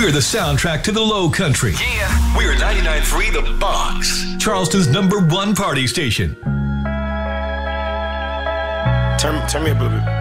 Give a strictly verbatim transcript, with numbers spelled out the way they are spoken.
We're the soundtrack to the Low Country. Yeah. We're ninety-nine point three The Box, Charleston's number one party station. Turn, turn me up a little bit.